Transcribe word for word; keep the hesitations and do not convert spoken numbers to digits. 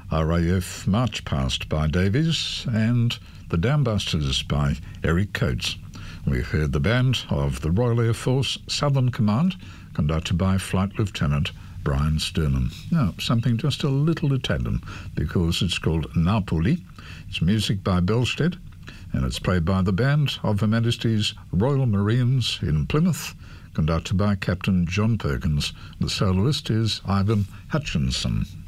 R A F March Past by Davies, and The Dambusters by Eric Coates. We've heard the band of the Royal Air Force Southern Command, conducted by Flight Lieutenant Brian Sternum. Now, something just a little Italian, because it's called Napoli. It's music by Belstead, and it's played by the band of Her Majesty's Royal Marines in Plymouth, conducted by Captain John Perkins. The soloist is Ivan Hutchinson.